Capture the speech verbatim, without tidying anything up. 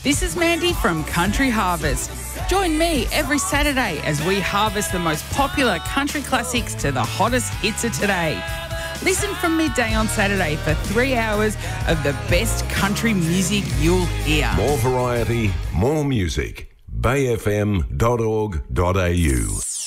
This is Mandy from Country Harvest. Join me every Saturday as we harvest the most popular country classics to the hottest hits of today. Listen from midday on Saturday for three hours of the best country music you'll hear. More variety, more music. bay f m dot org dot a u